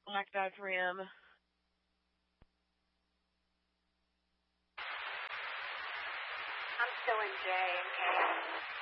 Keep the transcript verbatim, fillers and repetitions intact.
Black Dodge Ram. I'm still in J and K.